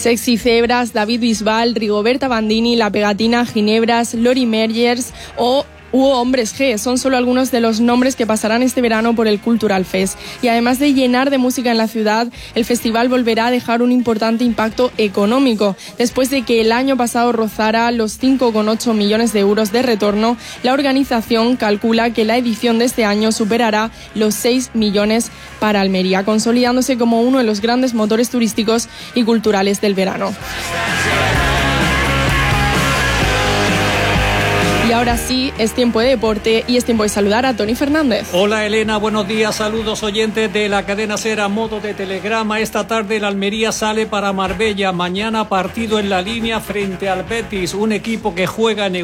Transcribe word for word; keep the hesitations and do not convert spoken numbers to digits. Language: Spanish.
Sexy Zebras, David Bisbal, Rigoberta Bandini, La Pegatina, Ginebras, Lori Meyers o u Hombres G. Son solo algunos de los nombres que pasarán este verano por el Cultural Fest. Y además de llenar de música en la ciudad, el festival volverá a dejar un importante impacto económico. Después de que el año pasado rozara los cinco coma ocho millones de euros de retorno, la organización calcula que la edición de este año superará los seis millones para Almería, consolidándose como uno de los grandes motores turísticos y culturales del verano. Y ahora sí, es tiempo de deporte y es tiempo de saludar a Tony Fernández. Hola Elena, buenos días, saludos oyentes de la cadena SER a modo de telegrama. Esta tarde el Almería sale para Marbella, mañana partido en la línea frente al Betis, un equipo que juega en